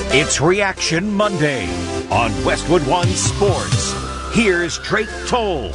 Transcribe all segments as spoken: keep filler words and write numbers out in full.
It's Reaction Monday on Westwood One Sports. Here's Drake Toll.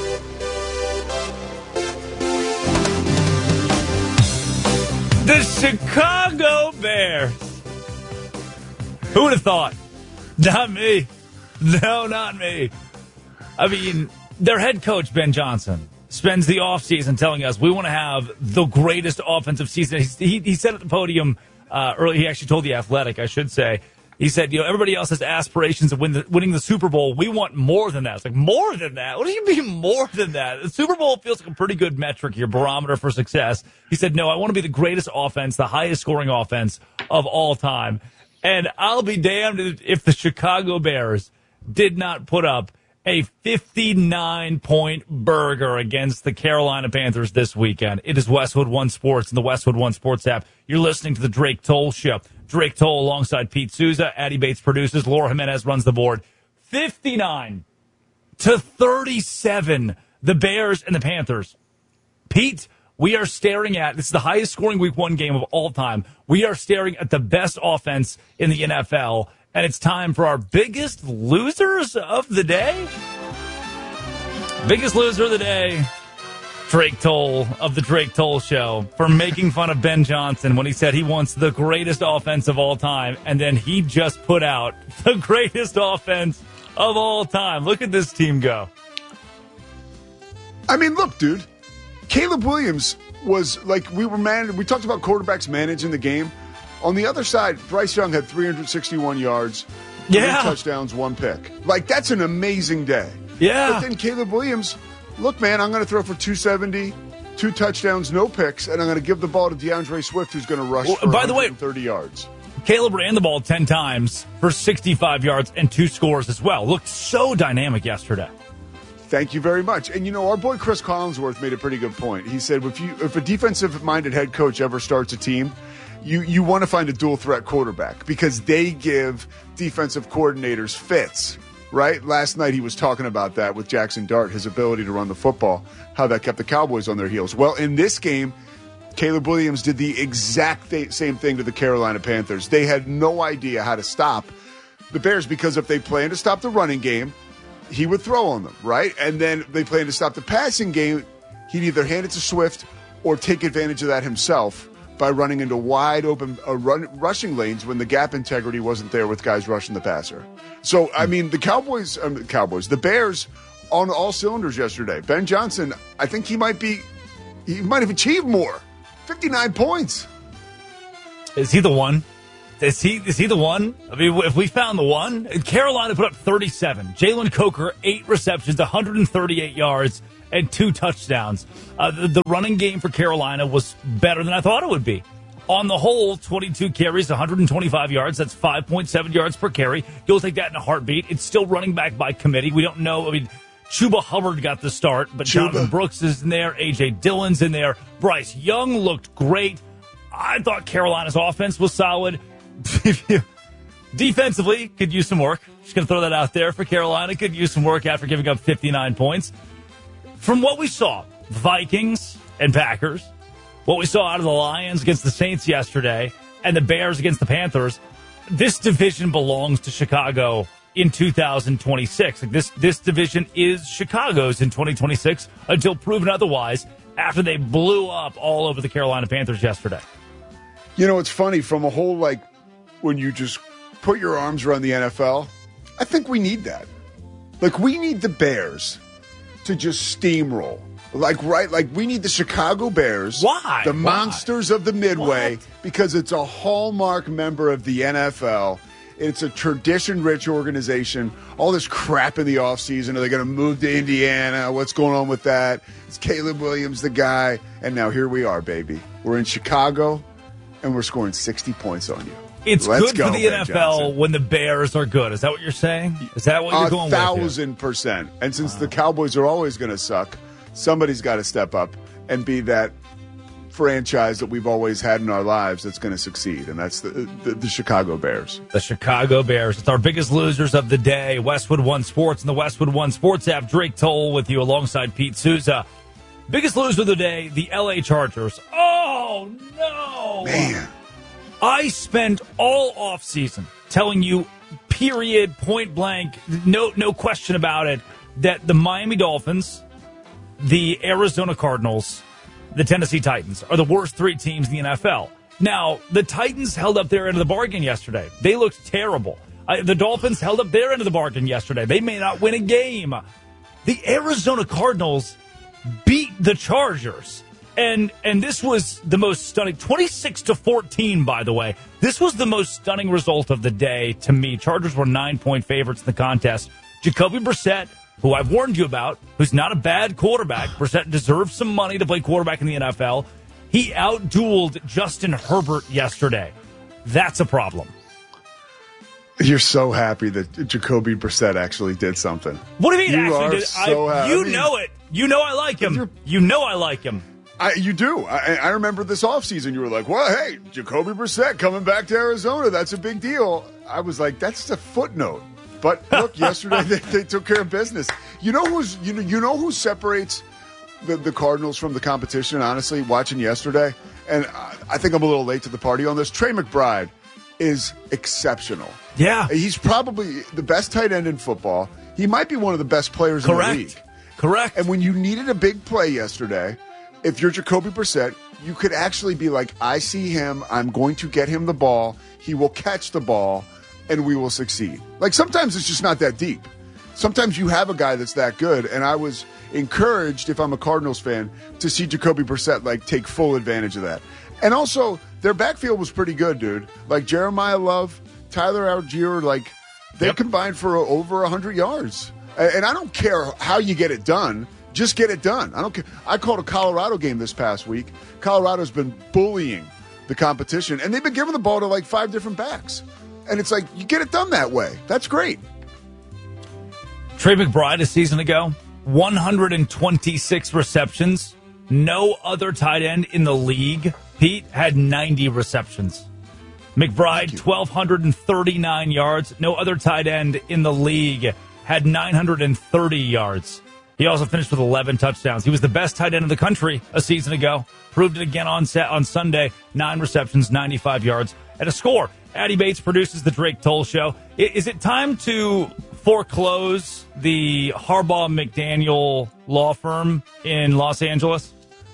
The Chicago Bears. Who would have thought? Not me. No, not me. I mean, their head coach, Ben Johnson, spends the offseason telling us we want to have the greatest offensive season. He, he said at the podium uh, earlier, he actually told The Athletic, I should say, he said, you know, everybody else has aspirations of win the, winning the Super Bowl. We want more than that. It's like, more than that? What do you mean more than that? The Super Bowl feels like a pretty good metric, your barometer for success. He said, no, I want to be the greatest offense, the highest scoring offense of all time. And I'll be damned if the Chicago Bears did not put up a fifty-nine point burger against the Carolina Panthers this weekend. It is Westwood One Sports and the Westwood One Sports app. You're listening to the Drake Toll Show. Drake Toll alongside Pete Souza. Addie Bates produces. Laura Jimenez runs the board. fifty-nine to thirty-seven, the Bears and the Panthers. Pete, we are staring at, this is the highest scoring week one game of all time. We are staring at the best offense in the N F L. And it's time for our biggest losers of the day. Biggest loser of the day, Drake Toll of the Drake Toll Show, for making fun of Ben Johnson when he said he wants the greatest offense of all time. And then he just put out the greatest offense of all time. Look at this team go. I mean, look, dude. Caleb Williams was like, we were man. We talked about quarterbacks managing the game. On the other side, Bryce Young had three hundred sixty-one yards, yeah. three touchdowns, one pick. Like, that's an amazing day. Yeah. But then Caleb Williams, look, man, I'm going to throw for two seventy, two touchdowns, no picks, and I'm going to give the ball to DeAndre Swift, who's going to rush well, for by the way, thirty yards. Caleb ran the ball ten times for sixty-five yards and two scores as well. Looked so dynamic yesterday. Thank you very much. And, you know, our boy Chris Collinsworth made a pretty good point. He said if you if a defensive-minded head coach ever starts a team, you, you want to find a dual-threat quarterback because they give defensive coordinators fits, right? Last night he was talking about that with Jackson Dart, his ability to run the football, how that kept the Cowboys on their heels. Well, in this game, Caleb Williams did the exact th- same thing to the Carolina Panthers. They had no idea how to stop the Bears because if they planned to stop the running game, he would throw on them, right? And then they planned to stop the passing game, he'd either hand it to Swift or take advantage of that himself by running into wide open uh, run, rushing lanes when the gap integrity wasn't there with guys rushing the passer. So, I mean, the Cowboys, um, Cowboys, the Bears on all cylinders yesterday. Ben Johnson, I think he might be, he might have achieved more. fifty-nine points. Is he the one? Is he is he the one? I mean, if we found the one, Carolina put up thirty-seven. Jalen Coker, eight receptions, one hundred thirty-eight yards, and two touchdowns. Uh, the, the running game for Carolina was better than I thought it would be. On the whole, twenty-two carries, one hundred twenty-five yards. That's five point seven yards per carry. You'll take that in a heartbeat. It's still running back by committee. We don't know. I mean, Chuba Hubbard got the start, but Chuba. Jonathan Brooks is in there. A J. Dillon's in there. Bryce Young looked great. I thought Carolina's offense was solid. Defensively, could use some work. Just going to throw that out there for Carolina. Could use some work after giving up fifty-nine points. From what we saw, Vikings and Packers, what we saw out of the Lions against the Saints yesterday, and the Bears against the Panthers, this division belongs to Chicago in two thousand twenty-six. Like this, this division is Chicago's in twenty twenty-six until proven otherwise after they blew up all over the Carolina Panthers yesterday. You know, it's funny from a whole, like, when you just put your arms around the N F L, I think we need that. Like, we need the Bears to just steamroll. Like, right? Like, we need the Chicago Bears. Why? The Why? monsters of the Midway. What? Because it's a hallmark member of the N F L. It's a tradition-rich organization. All this crap in the offseason. Are they going to move to Indiana? What's going on with that? It's Caleb Williams, the guy. And now here we are, baby. We're in Chicago, and we're scoring sixty points on you. It's Let's good go, for the Ben N F L Johnson. when the Bears are good. Is that what you're saying? Is that what you're a going thousand with? A thousand percent. And since wow. the Cowboys are always going to suck, somebody's got to step up and be that franchise that we've always had in our lives that's going to succeed, and that's the, the the Chicago Bears. The Chicago Bears. It's our biggest losers of the day. Westwood One Sports and the Westwood One Sports app. Drake Toll with you alongside Pete Souza. Biggest loser of the day, the L A Chargers. Oh, no! Man. I spent all offseason telling you, period, point blank, no, no question about it, that the Miami Dolphins, the Arizona Cardinals, the Tennessee Titans are the worst three teams in the N F L. Now, the Titans held up their end of the bargain yesterday. They looked terrible. Uh, the Dolphins held up their end of the bargain yesterday. They may not win a game. The Arizona Cardinals beat the Chargers. And and this was the most stunning, twenty-six to fourteen, by the way. This was the most stunning result of the day to me. Chargers were nine-point favorites in the contest. Jacoby Brissett, who I've warned you about, who's not a bad quarterback. Brissett deserves some money to play quarterback in the N F L. He outdueled Justin Herbert yesterday. That's a problem. You're so happy that Jacoby Brissett actually did something. What do you mean you actually are did? So I, happy. you know it. You know I like him. You know I like him. I, you do. I, I remember this offseason, you were like, well, hey, Jacoby Brissett coming back to Arizona. That's a big deal. I was like, that's a footnote. But look, yesterday they, they took care of business. You know who's you know you know who separates the, the Cardinals from the competition, honestly, watching yesterday? And I, I think I'm a little late to the party on this. Trey McBride is exceptional. Yeah. He's probably the best tight end in football. He might be one of the best players Correct. in the league. Correct. And when you needed a big play yesterday, if you're Jacoby Brissett, you could actually be like, I see him. I'm going to get him the ball. He will catch the ball, and we will succeed. Like, sometimes it's just not that deep. Sometimes you have a guy that's that good, and I was encouraged, if I'm a Cardinals fan, to see Jacoby Brissett, like, take full advantage of that. And also, their backfield was pretty good, dude. Like, Jeremiah Love, Tyler Algier, like, they yep. combined for over one hundred yards. And I don't care how you get it done. Just get it done. I don't care. I called a Colorado game this past week. Colorado's been bullying the competition, and they've been giving the ball to like five different backs. And it's like, you get it done that way. That's great. Trey McBride a season ago, one hundred twenty-six receptions. No other tight end in the league, Pete, had ninety receptions. McBride, one thousand two hundred thirty-nine yards. No other tight end in the league had nine hundred thirty yards. He also finished with eleven touchdowns. He was the best tight end in the country a season ago. Proved it again on set on Sunday. Nine receptions, ninety-five yards, and a score. Addy Bates produces the Drake Toll Show. Is it time to foreclose the Harbaugh McDaniel law firm in Los Angeles?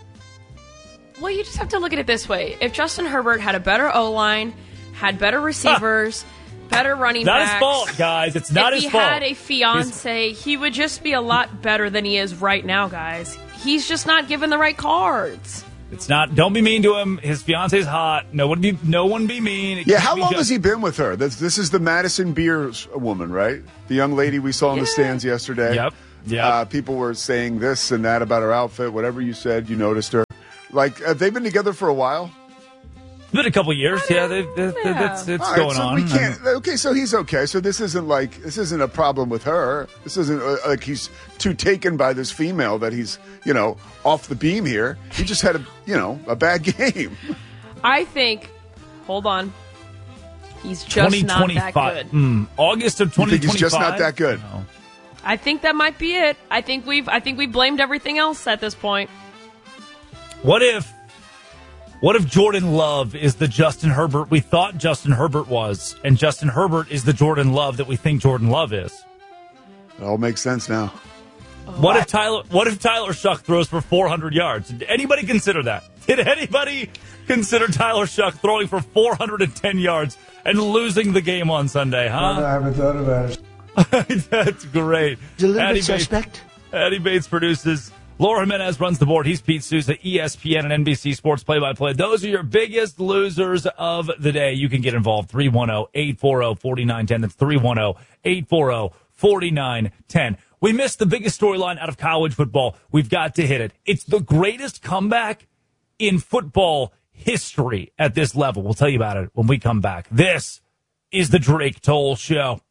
Well, you just have to look at it this way. If Justin Herbert had a better O-line, had better receivers, better running not backs. Not his fault, guys. It's not his fault. If he had a fiance, He's... he would just be a lot better than he is right now, guys. He's just not given the right cards. It's not. Don't be mean to him. His fiance's hot. No one be. No one be mean. It yeah. How be long just... has he been with her? This, this is the Madison Beers woman, right? The young lady we saw in yeah. the stands yesterday. Yep. Yeah. Uh, people were saying this and that about her outfit. Whatever you said, you noticed her. Like, have they been together for a while? It's been a couple years. Yeah, they, they, yeah. it's, it's right, going so on. We can't, okay, so he's okay. So this isn't like this isn't a problem with her. This isn't uh, like he's too taken by this female that he's you know off the beam here. He just had a you know a bad game. I think. Hold on. He's just not that good. Mm, August of twenty twenty-five. You think he's just not that good. No. I think that might be it. I think we've. I think we blamed everything else at this point. What if? What if Jordan Love is the Justin Herbert we thought Justin Herbert was, and Justin Herbert is the Jordan Love that we think Jordan Love is? It all makes sense now. What, what if Tyler? What if Tyler Shuck throws for four hundred yards? Did anybody consider that? Did anybody consider Tyler Shuck throwing for four hundred ten yards and losing the game on Sunday? Huh? No, I haven't thought about it. That's great. It's a little Addy bit suspect. Bates, Addy Bates produces. Laura Jimenez runs the board. He's Pete Souza, E S P N and N B C Sports play-by-play. Those are your biggest losers of the day. You can get involved. three one zero, eight four zero, four nine one zero. That's three one zero, eight four zero, four nine one zero. We missed the biggest storyline out of college football. We've got to hit it. It's the greatest comeback in football history at this level. We'll tell you about it when we come back. This is the Drake Toll Show.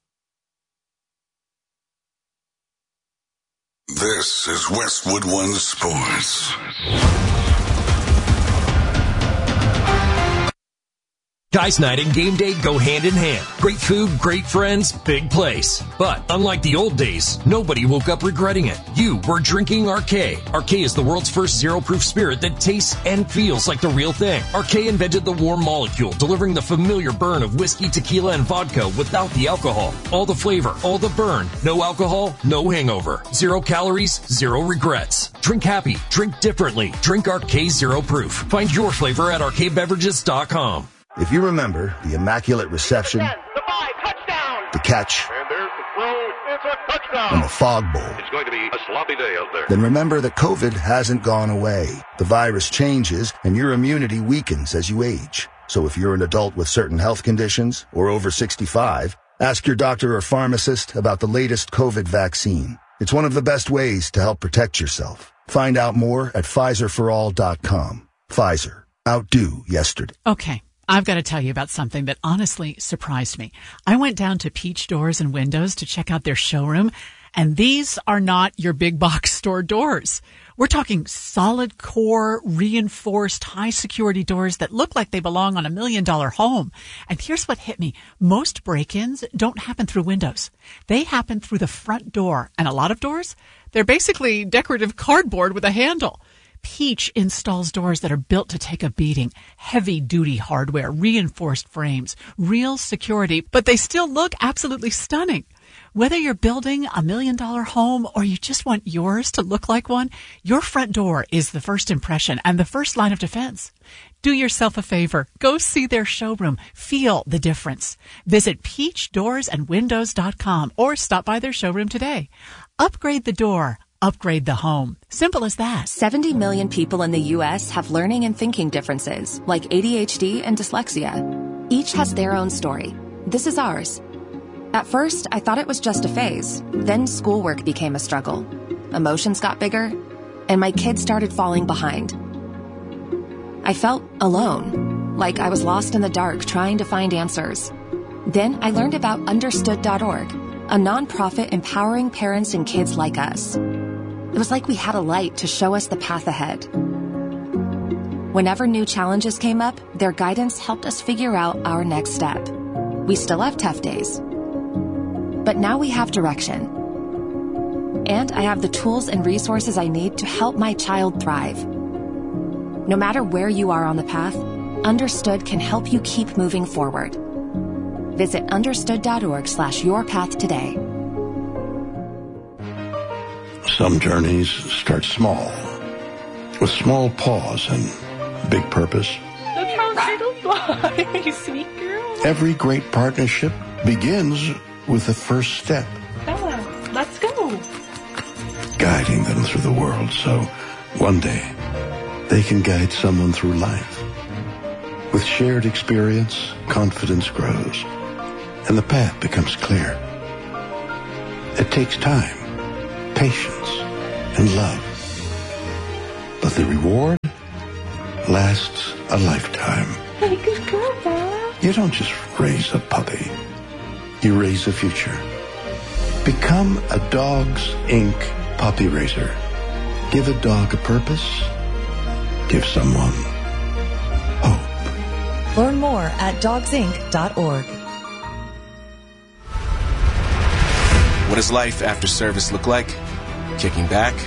This is Westwood One Sports. Guys night and game day go hand in hand. Great food, great friends, big place. But unlike the old days, nobody woke up regretting it. You were drinking Arcade. Arcade is the world's first zero-proof spirit that tastes and feels like the real thing. Arcade invented the warm molecule, delivering the familiar burn of whiskey, tequila, and vodka without the alcohol. All the flavor, all the burn. No alcohol, no hangover. Zero calories, zero regrets. Drink happy, drink differently. Drink Arcade Zero Proof. Find your flavor at arcade beverages dot com. If you remember the immaculate reception, the five, touchdown. The catch, and there's the throw, it's a touchdown. And the fog bowl, it's going to be a sloppy day out there. Then remember that COVID hasn't gone away. The virus changes and your immunity weakens as you age. So if you're an adult with certain health conditions or over sixty-five, ask your doctor or pharmacist about the latest COVID vaccine. It's one of the best ways to help protect yourself. Find out more at Pfizer for all dot com. Pfizer. Outdo yesterday. Okay. I've got to tell you about something that honestly surprised me. I went down to Peach Doors and Windows to check out their showroom, and these are not your big box store doors. We're talking solid core, reinforced, high security doors that look like they belong on a million dollar home. And here's what hit me. Most break-ins don't happen through windows. They happen through the front door. And a lot of doors, they're basically decorative cardboard with a handle. Peach installs doors that are built to take a beating, heavy-duty hardware, reinforced frames, real security, but they still look absolutely stunning. Whether you're building a million-dollar home or you just want yours to look like one, your front door is the first impression and the first line of defense. Do yourself a favor. Go see their showroom. Feel the difference. Visit peach doors and windows dot com or stop by their showroom today. Upgrade the door. Upgrade the home. Simple as that. seventy million people in the U S have learning and thinking differences, like A D H D and dyslexia. Each has their own story. This is ours. At first, I thought it was just a phase. Then schoolwork became a struggle. Emotions got bigger, and my kids started falling behind. I felt alone, like I was lost in the dark trying to find answers. Then I learned about understood dot org, a nonprofit empowering parents and kids like us. It was like we had a light to show us the path ahead. Whenever new challenges came up, their guidance helped us figure out our next step. We still have tough days, but now we have direction. And I have the tools and resources I need to help my child thrive. No matter where you are on the path, Understood can help you keep moving forward. Visit understood dot org slash your path today. Some journeys start small, with small pause and big purpose. Look how little fly, you sweet girl. Every great partnership begins with the first step. Bella, let's go. Guiding them through the world so one day they can guide someone through life. With shared experience, confidence grows, and the path becomes clear. It takes time, patience, and love. But the reward lasts a lifetime. Hey, good girl, Bella. You don't just raise a puppy. You raise a future. Become a Dogs Incorporated puppy raiser. Give a dog a purpose. Give someone hope. Learn more at dogs inc dot org. What does life after service look like? Kicking back,